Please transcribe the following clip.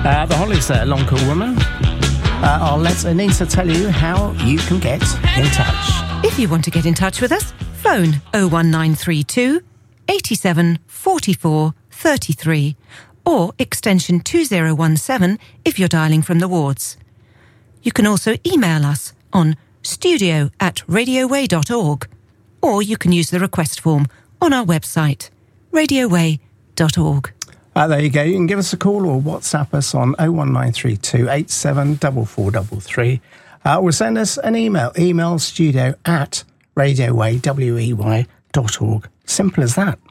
The Hollies there, Long Cool Woman. I'll let Anita tell you how you can get in touch. If you want to get in touch with us, phone 01932 87 44 33 or extension 2017 if you're dialling from the wards. You can also email us on studio@radioway.org, or you can use the request form on our website, radioway.org. There you go. You can give us a call or WhatsApp us on 01932 87 4433. Or send us an email studio@radioway.org. Simple as that.